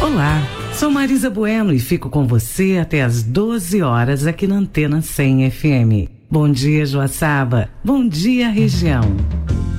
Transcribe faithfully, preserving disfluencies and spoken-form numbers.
Olá, sou Marisa Bueno e fico com você até às doze horas aqui na Antena cem F M. Bom dia, Joaçaba. Bom dia, região.